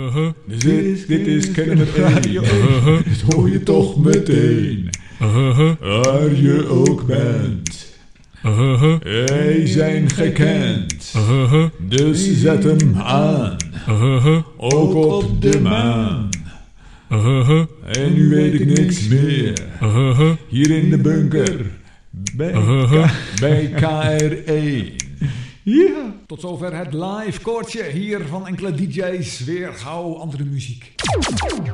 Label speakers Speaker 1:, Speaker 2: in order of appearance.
Speaker 1: Dit is Kennemer Radio. Dat hoor je toch meteen. Waar je ook bent. Wij zijn gekend. Dus zet hem aan. Ook op de maan. En nu weet ik niks meer. Hier in de bunker. Bij KR1. Ja. Tot zover het live koortje hier van enkele DJ's. Weer gauw andere muziek.